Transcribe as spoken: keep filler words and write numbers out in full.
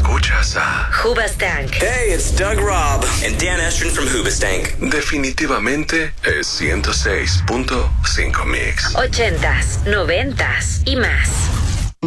Escuchas a Hoobastank. Hey, it's Doug Robb and Dan Estrin from Hoobastank. Definitivamente es ciento seis punto cinco Mix. Ochentas, noventas y más.